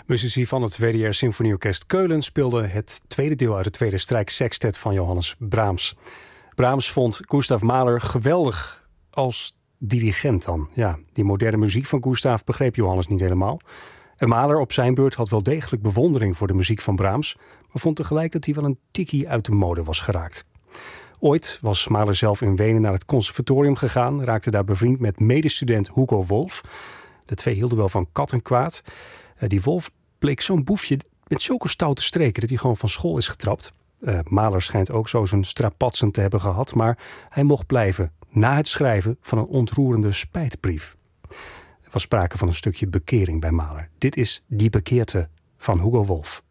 Muzici van het WDR Symfonieorkest Keulen speelden het tweede deel uit het tweede strijksextet van Johannes Brahms. Brahms vond Gustav Mahler geweldig als dirigent dan. Ja, die moderne muziek van Gustav begreep Johannes niet helemaal. En Mahler op zijn beurt had wel degelijk bewondering voor de muziek van Brahms, maar vond tegelijk dat hij wel een tikkie uit de mode was geraakt. Ooit was Mahler zelf in Wenen naar het conservatorium gegaan, raakte daar bevriend met medestudent Hugo Wolf. De twee hielden wel van kat en kwaad. Die Wolf bleek zo'n boefje met zulke stoute streken dat hij gewoon van school is getrapt. Mahler schijnt ook zo zijn strapatsen te hebben gehad, maar hij mocht blijven na het schrijven van een ontroerende spijtbrief. Er was sprake van een stukje bekering bij Mahler. Dit is Die Bekeerte van Hugo Wolf.